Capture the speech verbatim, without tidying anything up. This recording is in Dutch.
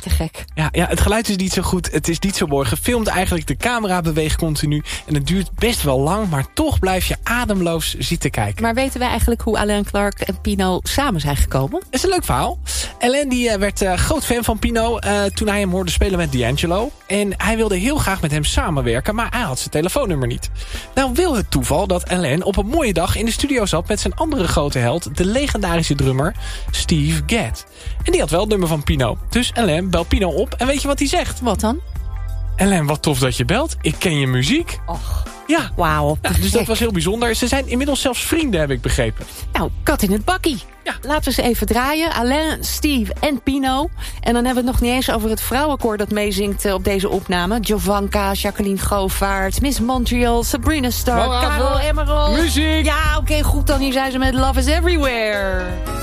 te gek. Ja, ja, het geluid is niet zo goed, het is niet zo mooi gefilmd eigenlijk. De camera beweegt continu en het duurt best wel lang, maar toch blijf je ademloos zitten kijken. Maar weten wij eigenlijk hoe Alain Clark en Pino samen zijn gekomen? Dat is een leuk verhaal. Alain die, uh, werd uh, groot fan van Pino uh, toen hij hem hoorde spelen met D'Angelo. En hij wilde heel graag met hem samenwerken, maar hij had zijn telefoonnummer niet. Nou wil het toeval dat Alain op een mooie dag in de studio zat met zijn andere grote held, de legendarische drummer Steve Gadd. En die had wel het nummer van Pino. Dus Alain belt Pino op en weet je wat hij zegt? Wat dan? Alain, wat tof dat je belt. Ik ken je muziek. Och, ja. Wauw. Ja, dus dat was heel bijzonder. Ze zijn inmiddels zelfs vrienden, heb ik begrepen. Nou, kat in het bakkie. Ja. Laten we ze even draaien. Alain, Steve en Pino. En dan hebben we het nog niet eens over het vrouwenkoor dat meezingt op deze opname. Jovanka, Jacqueline Govaert, Miss Montreal, Sabrina Stark, Karel Emerald. Muziek! Ja, oké, okay, goed dan. Hier zijn ze met Love is Everywhere.